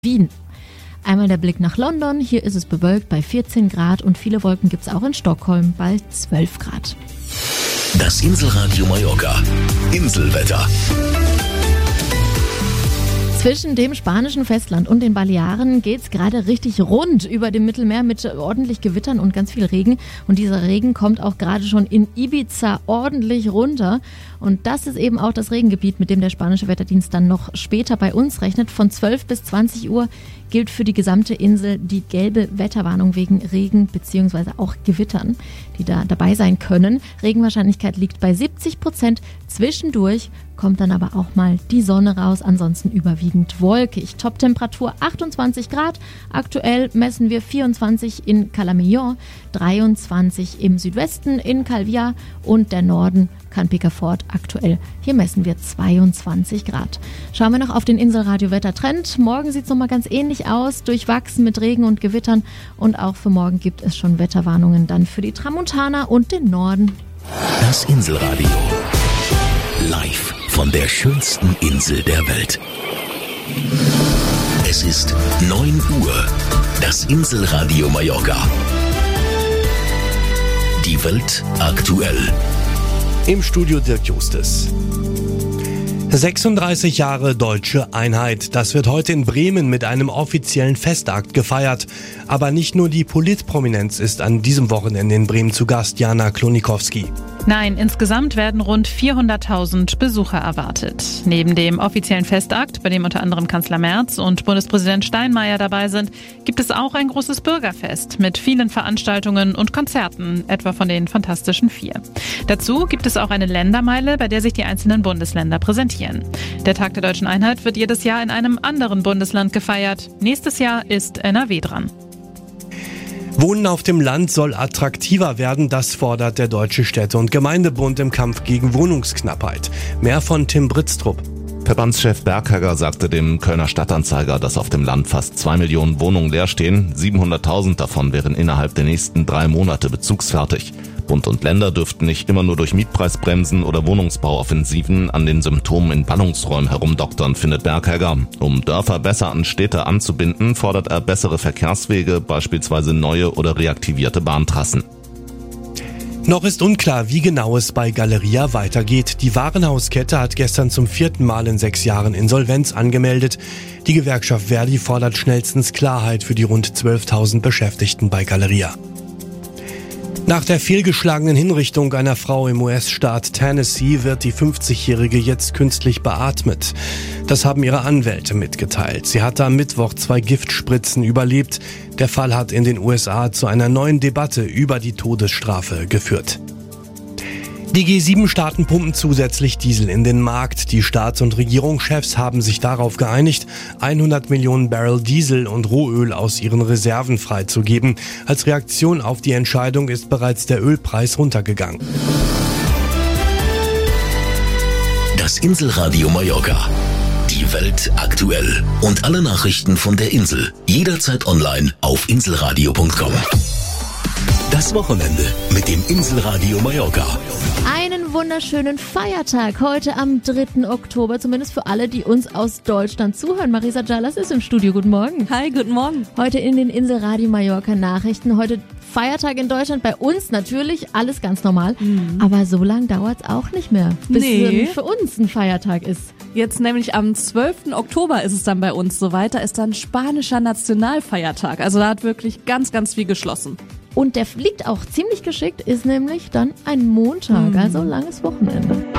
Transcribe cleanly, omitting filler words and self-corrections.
Wien. Einmal der Blick nach London, hier ist es bewölkt bei 14 Grad und viele Wolken gibt es auch in Stockholm bei 12 Grad. Das Inselradio Mallorca. Inselwetter. Zwischen dem spanischen Festland und den Balearen geht es gerade richtig rund über dem Mittelmeer mit ordentlich Gewittern und ganz viel Regen. Und dieser Regen kommt auch gerade schon in Ibiza ordentlich runter. Und das ist eben auch das Regengebiet, mit dem der spanische Wetterdienst dann noch später bei uns rechnet. Von 12 bis 20 Uhr gilt für die gesamte Insel die gelbe Wetterwarnung wegen Regen bzw. auch Gewittern, die da dabei sein können. Regenwahrscheinlichkeit liegt bei 70%. Zwischendurch kommt dann aber auch mal die Sonne raus, ansonsten überwiegend wolkig. Toptemperatur 28 Grad. Aktuell messen wir 24 in Cala-Millón, 23 im Südwesten in Calvià und der Norden kann Picafort aktuell. Hier messen wir 22 Grad. Schauen wir noch auf den Inselradio-Wettertrend. Morgen sieht es nochmal ganz ähnlich aus, durchwachsen mit Regen und Gewittern. Und auch für morgen gibt es schon Wetterwarnungen dann für die Tramontana und den Norden. Das Inselradio. Live von der schönsten Insel der Welt. Es ist 9 Uhr. Das Inselradio Mallorca. Die Welt aktuell. Im Studio Dirk Justus. 36 Jahre deutsche Einheit. Das wird heute in Bremen mit einem offiziellen Festakt gefeiert. Aber nicht nur die Politprominenz ist an diesem Wochenende in Bremen zu Gast, Jana Klonikowski. Nein, insgesamt werden rund 400.000 Besucher erwartet. Neben dem offiziellen Festakt, bei dem unter anderem Kanzler Merz und Bundespräsident Steinmeier dabei sind, gibt es auch ein großes Bürgerfest mit vielen Veranstaltungen und Konzerten, etwa von den Fantastischen Vier. Dazu gibt es auch eine Ländermeile, bei der sich die einzelnen Bundesländer präsentieren. Der Tag der deutschen Einheit wird jedes Jahr in einem anderen Bundesland gefeiert. Nächstes Jahr ist NRW dran. Wohnen auf dem Land soll attraktiver werden, das fordert der Deutsche Städte- und Gemeindebund im Kampf gegen Wohnungsknappheit. Mehr von Tim Britztrup. Verbandschef Berghegger sagte dem Kölner Stadtanzeiger, dass auf dem Land fast 2 Millionen Wohnungen leer stehen. 700.000 davon wären innerhalb der nächsten 3 Monate bezugsfertig. Bund und Länder dürften nicht immer nur durch Mietpreisbremsen oder Wohnungsbauoffensiven an den Symptomen in Ballungsräumen herumdoktern, findet Berghegger. Um Dörfer besser an Städte anzubinden, fordert er bessere Verkehrswege, beispielsweise neue oder reaktivierte Bahntrassen. Noch ist unklar, wie genau es bei Galeria weitergeht. Die Warenhauskette hat gestern zum 4. Mal in 6 Jahren Insolvenz angemeldet. Die Gewerkschaft Verdi fordert schnellstens Klarheit für die rund 12.000 Beschäftigten bei Galeria. Nach der fehlgeschlagenen Hinrichtung einer Frau im US-Staat Tennessee wird die 50-Jährige jetzt künstlich beatmet. Das haben ihre Anwälte mitgeteilt. Sie hatte am Mittwoch 2 Giftspritzen überlebt. Der Fall hat in den USA zu einer neuen Debatte über die Todesstrafe geführt. Die G7-Staaten pumpen zusätzlich Diesel in den Markt. Die Staats- und Regierungschefs haben sich darauf geeinigt, 100 Millionen Barrel Diesel und Rohöl aus ihren Reserven freizugeben. Als Reaktion auf die Entscheidung ist bereits der Ölpreis runtergegangen. Das Inselradio Mallorca. Die Welt aktuell. Und alle Nachrichten von der Insel. Jederzeit online auf inselradio.com. Das Wochenende mit dem Inselradio Mallorca. Einen wunderschönen Feiertag heute am 3. Oktober, zumindest für alle, die uns aus Deutschland zuhören. Marisa Jalas ist im Studio. Guten Morgen. Hi, guten Morgen. Heute in den Inselradio Mallorca Nachrichten. Heute Feiertag in Deutschland, bei uns natürlich, alles ganz normal. Aber so lang dauert es auch nicht mehr, bis für uns ein Feiertag ist. Jetzt nämlich am 12. Oktober ist es dann bei uns soweit. Da ist dann spanischer Nationalfeiertag. Also da hat wirklich ganz, ganz viel geschlossen. Und der liegt auch ziemlich geschickt, ist nämlich dann ein Montag, also langes Wochenende.